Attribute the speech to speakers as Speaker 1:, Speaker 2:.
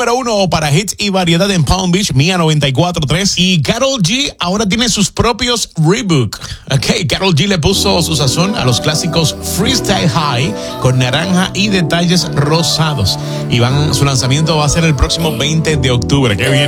Speaker 1: número 1 para hits y variedad en Palm Beach, Mía 94.3. Y Karol G ahora tiene sus propios Reebok. Ok, Karol G le puso su sazón a los clásicos Freestyle High con naranja y detalles rosados. Su lanzamiento va a ser el próximo 20 de octubre. Qué bien.